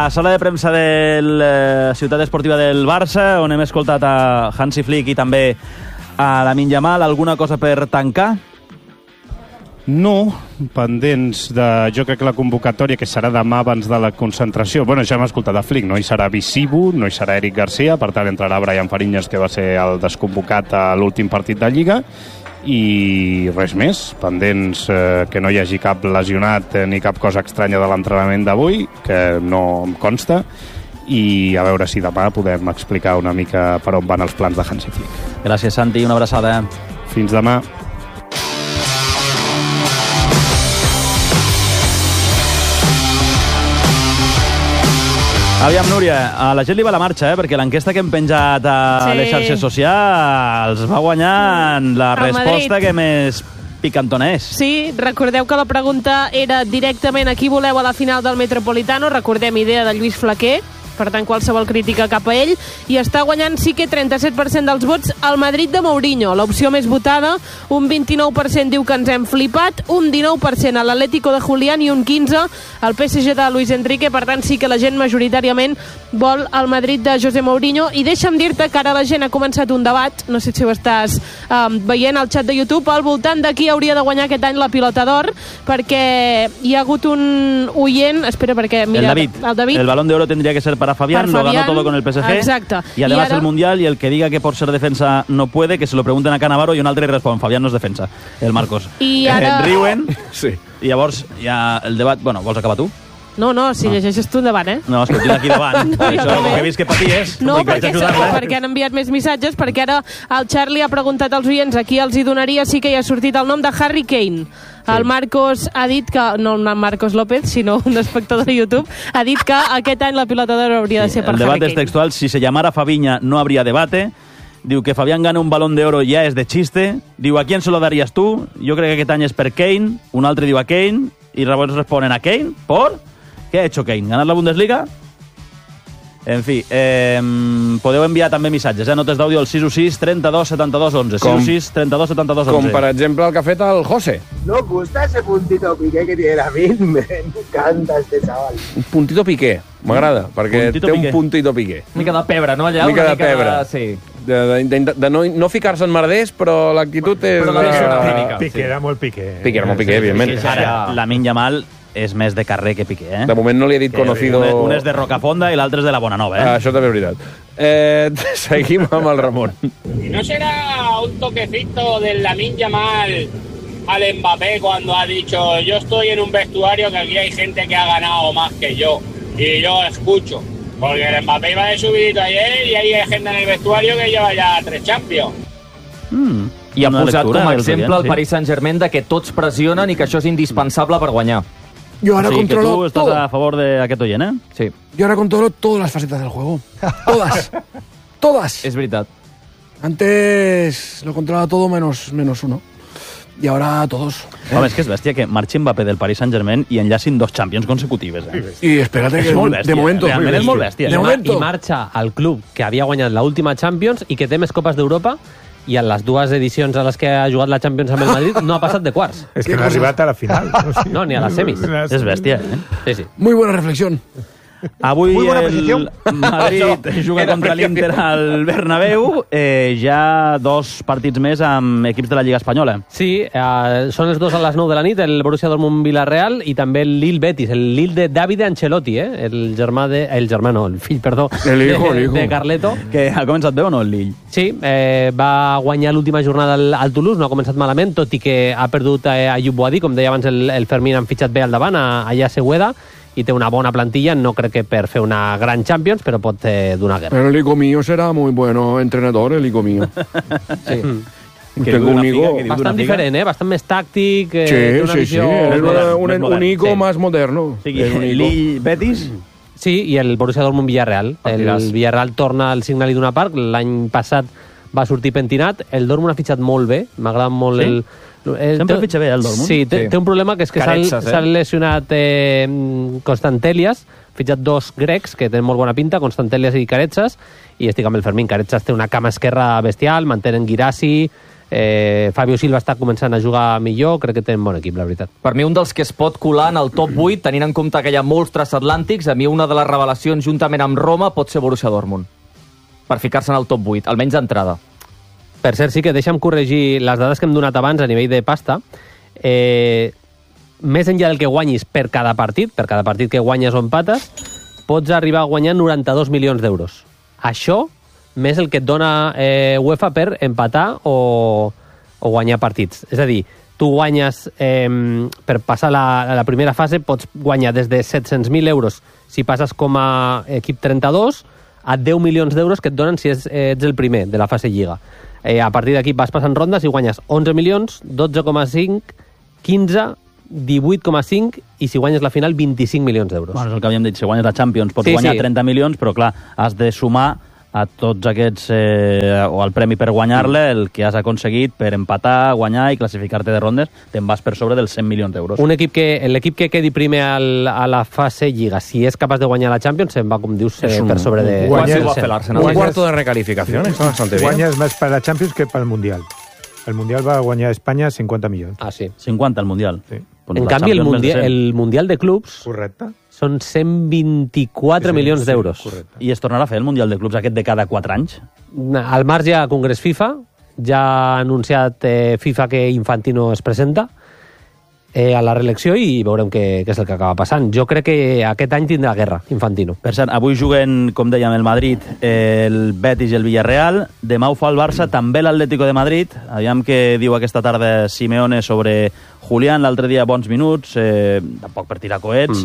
A sala de premsa de la ciutat esportiva del Barça, on hem escoltat a Hansi Flick i també a Lamine Yamal. Alguna cosa per tancar? No, pendents de... Jo crec que la convocatòria, que serà demà abans de la concentració... Bueno, ja hem escoltat a Flick, no hi serà Visibu, no hi serà Eric Garcia, per tant entrarà Brian Fariñas, que va ser el desconvocat a l'últim partit de Lliga, i res més, pendents que no hi hagi cap lesionat ni cap cosa estranya de l'entrenament d'avui, que no em consta, i a veure si demà podem explicar una mica per on van els plans de Hansi Flick. Gràcies, Santi, una abraçada. Fins demà. Aviam, Núria, a la gent li va la marxa, perquè l'enquesta que hem penjat a les xarxes socials va guanyar la resposta que més picantona és. Sí, recordeu que la pregunta era directament a qui voleu a la final del Metropolitano. Recordem, idea de Lluís Flaquer, per tant, qualsevol crítica cap a ell, i està guanyant sí que 37% dels vots al Madrid de Mourinho, l'opció més votada. Un 29% diu que ens hem flipat, un 19% a l'Atlético de Julián i un 15% al PSG de Luis Enrique. Per tant, sí que la gent majoritàriament vol el Madrid de José Mourinho. I deixa'm dir-te que ara la gent ha començat un debat, no sé si ho estàs veient al xat de YouTube, al voltant de qui hauria de guanyar aquest any la Pilota d'Or, perquè hi ha hagut un oient, espera, perquè mira, el David. El Balón de Oro tendría que ser para Fabián, lo ganó todo con el PSG. Exacto. Y además el Mundial, y el que diga que por ser defensa no puede, que se lo pregunten a Cannavaro, y un altre respon, Fabián no és defensa, el Marcos. I ara... Riuen, sí. I llavors hi ha el debat... Bueno, vols acabar tu? No, si llegeixes tu endavant, No, és que ho tinc aquí davant. Això, com que he vist que paties... No, perquè han enviat més missatges, perquè ara el Charlie ha preguntat als oients a qui els hi donaria, sí que hi ha sortit el nom de Harry Kane. Sí. El Marcos ha dit que, no Marcos López, sinó un espectador de YouTube, ha dit que aquest any la Pilota d'Or hauria de ser per Harry Kane. El debat és textual, si se llamara Fabiña no habría debate. Diu que Fabián gana un Balón de Oro ya es de chiste. Diu, ¿a quién se lo darías tú? Jo crec que aquest any és per Kane. Un altre diu a Kane. I llavors responen a Kane. ¿Por? ¿Qué ha hecho Kane? ¿Ganar la Bundesliga? En fi, podeu enviar també missatges, notes d'àudio al 616 32 72 11. 616 32 72 11. Com per exemple el que ha fet el José. ¿No gusta ese puntito piqué que tiene Lamin? Me encanta este chaval. Un puntito piqué, m'agrada, perquè té un puntito piqué. Una mica de pebre, no? Allà, una mica de pebre. Sí. De no ficar-se en merders, però l'actitud és... Piqué era molt Piqué. Piqué era molt Piqué, evidentment. Ara, Lamine Yamal és més de carrer que Piqué, De moment no li he dit conocido... Un és de Rocafonda i l'altre és de la Bonanova, Això també és veritat. Seguim amb el Ramon. ¿Y no será un toquecito del Lamine Yamal al Mbappé cuando ha dicho yo estoy en un vestuario que aquí hay gente que ha ganado más que yo y yo escucho? Porque el Mbappé iba de subidito ayer y hay gente en el vestuario que lleva ya 3 Champions. I ha posat com a exemple el Paris Saint-Germain de que tots pressionen i que això és indispensable per guanyar. Yo ahora controlo que tú estás todo. A favor de aquest oient, Sí. Yo ahora controlo todas las facetas del juego. Todas. Todas. És veritat. Antes lo controlaba todo menos uno. Y ahora todos. Home, és que és bèstia que marxi Mbappé del Paris Saint-Germain i enllacin 2 Champions consecutives. Y espérate que és molt bèstia, de momento realment és molt bèstia. De momento. I marxa al club que havia guanyat l'última Champions i que té més copes d'Europa, i en les 2 edicions a les que ha jugat la Champions amb el Madrid no ha passat de quarts. És que no ha arribat a la final. No, ni a les semis. És bèstia, Sí, sí. Muy buena reflexión. Avui el Madrid juga contra l'Inter al Bernabéu, ja 2 partits més amb equips de la Lliga Espanyola. Sí, són els 2 a les 9 de la nit, el Borussia Dortmund Villarreal i també el Lille Betis, el Lille de Davide Ancelotti, el fill, de Carleto. Que ha començat bé o no el Lille? Sí, va guanyar l'última jornada al Toulouse, no ha començat malament, tot i que ha perdut a Ayub Boadi, com deia abans el Fermín, han fitxat bé al davant, a Yasse Ueda, i té una bona plantilla, no crec que per fer una gran Champions, però pot donar guerra. Pero el hijo mío será muy bueno entrenador, el hijo mío. Sí. Tengo un hijo bastant diferent, bastant més tàctic. Sí. Un hijo más moderno. Lille Betis? Sí, i el Borussia Dortmund Villarreal. El Villarreal torna al Signal Iduna Park, l'any passat va sortir pentinat, el Dortmund ha fitxat molt bé, m'agrada molt el... Sempre fitxa bé el Dortmund. Sí, té un problema que és que s'ha lesionat Constantelias, fitxat 2 grecs que tenen molt bona pinta, Constantelias i Caretsas, i estic amb el Fermín. Caretsas té una cama esquerra bestial, mantenen Guirassi, Fabio Silva està començant a jugar millor, crec que tenen bon equip, la veritat. Per mi un dels que es pot colar en el top 8, tenint en compte que hi ha molts transatlàntics, a mi una de les revelacions juntament amb Roma pot ser Borussia Dortmund, per ficar-se en el top 8, almenys d'entrada. Per cert, sí que deixa'm corregir les dades que hem donat abans a nivell de pasta. Més enllà del que guanyis per cada partit que guanyes o empates, pots arribar a guanyar 92 milions d'euros. Això, més el que et dona UEFA per empatar o guanyar partits. És a dir, tu guanyes, per passar la primera fase, pots guanyar des de 700.000 euros si passes com a equip 32 a 10 milions d'euros que et donen si ets el primer de la fase Lliga. A partir d'aquí vas passant rondes i guanyes 11 milions, 12,5, 15, 18,5 i si guanyes la final 25 milions d'euros. Bueno, és el que havíem dit, si guanyes la Champions pots guanyar 30 milions, però clar, has de sumar a tots aquests, o al premi per guanyar-la, el que has aconseguit per empatar, guanyar i classificar-te de rondes, te'n vas per sobre dels 100 milions d'euros. L'equip que quedi primer a la fase Lliga, si és capaç de guanyar la Champions, se'n va, com dius, per sobre de... Un cuarto de recalificación, está bastante bien. Guanyes més per la Champions que pel Mundial. El Mundial va guanyar a Espanya 50 milions. Ah, sí. 50 al Mundial. Sí. En canvi, el Mundial de Clubs... Correcte. Són 124 milions d'euros. Correcte. I es tornarà a fer el Mundial de Clubs aquest de cada 4 anys? Al marge a Congrés FIFA, ja ha anunciat FIFA que Infantino es presenta a la reelecció i veurem què és el que acaba passant. Jo crec que aquest any tindrà guerra, Infantino. Per cert, avui juguen, com dèiem, el Madrid, el Betis i el Villarreal. Demà ho fa el Barça, també l'Atlético de Madrid. Aviam què diu aquesta tarda Simeone sobre Julián, l'altre dia bons minuts, tampoc per tirar coets.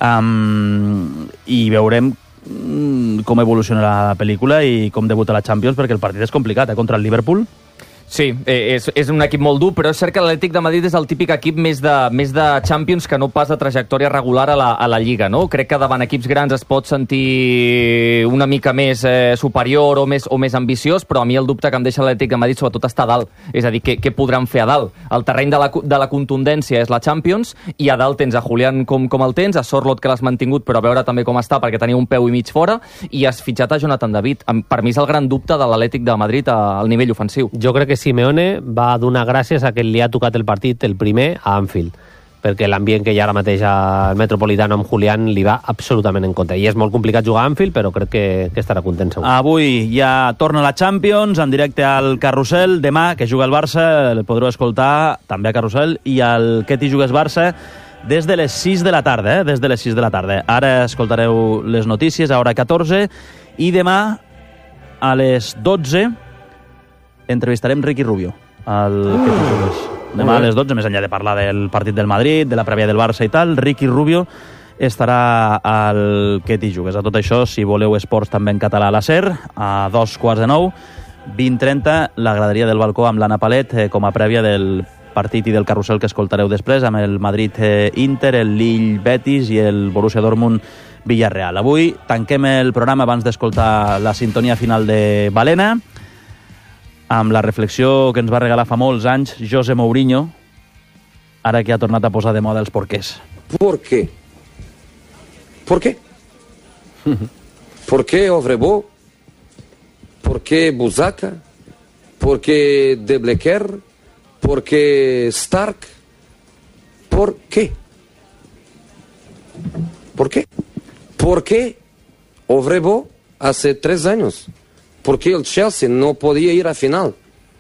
I veurem com evolucionarà la pel·lícula i com debuta la Champions, perquè el partit és complicat, contra el Liverpool. Sí, és un equip molt dur, però és cert que l'Atlètic de Madrid és el típic equip més de Champions que no pas de trajectòria regular a la Lliga, no? Crec que davant equips grans es pot sentir una mica més superior o més ambiciós, però a mi el dubte que em deixa l'Atlètic de Madrid sobretot està a dalt. És a dir, què podran fer a dalt? El terreny de la contundència és la Champions i a dalt tens a Julián com el tens, a Sorloth que l'has mantingut, però a veure també com està perquè tenia un peu i mig fora, i has fitxat a Jonathan David. Per mi és el gran dubte de l'Atlètic de Madrid al nivell ofensiu. Jo crec que Simeone va donar gràcies a que li ha tocat el partit el primer a Anfield, perquè l'ambient que hi ha ara mateix al Metropolitano amb Julián li va absolutament en contra. I és molt complicat jugar a Anfield, però crec que estarà content segur. Avui ja torna la Champions en directe al Carrusel. Demà, que juga el Barça, el podreu escoltar també a Carrusel, i al Què t'hi jugues Barça des de les 6 de la tarda, des de les 6 de la tarda. Ara escoltareu les notícies a hora 14 i demà a les 12 entrevistarem Ricky Rubio al Què t'hi jugues. Demà a les 12, més enllà de parlar del partit del Madrid, de la prèvia del Barça i tal, Ricky Rubio estarà al Què t'hi jugues. A tot això, si voleu esports també en català a la SER, a 2:15, 20:30, la graderia del balcó amb l'Anna Palet com a prèvia del partit i del carrusel que escoltareu després, amb el Madrid-Inter, el Lille-Betis i el Borussia Dortmund-Villarreal. Avui tanquem el programa abans d'escoltar la sintonia final de Balena, amb la reflexió que ens va regalar fa molts anys José Mourinho, ara que ha tornat a posar de moda els porquès. ¿Por qué? ¿Por qué? ¿Por qué Ovrebo? ¿Por qué Buzaca? ¿Por qué De Blecker? ¿Por qué Stark? ¿Por qué? ¿Por qué? ¿Por qué Ovrebo hace 3 años? ¿Por qué el Chelsea no podía ir a final?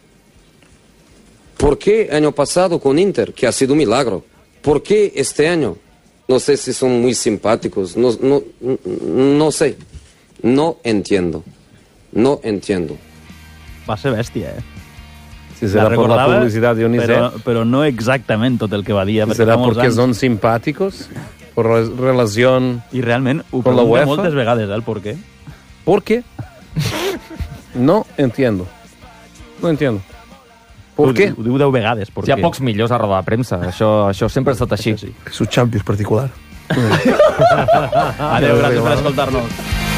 ¿Por qué año pasado con Inter, que ha sido un milagro? ¿Por qué este año? No sé si son muy simpáticos, no sé. No entiendo. No entiendo. Va ser bèstia, Si será por la publicidad de Dionisio. Pero no exactament tot el que va dir. ¿Será porque son simpáticos? ¿Por relación I realment ho con la pregunta UEFA? moltes vegades, el por qué. ¿Por qué? No entiendo. No entiendo. ¿Por qué? Ho diu 10 vegades. Hi ha pocs millors a roda de premsa. Això sempre ha estat així. Su Champions particular. Adéu, gràcies per escoltar-nos.